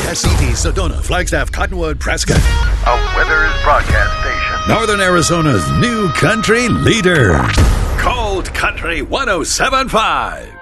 Pasadena, Sedona, Flagstaff, Cottonwood, Prescott. A Withers broadcast station. Northern Arizona's new country leader. Cold Country 107.5.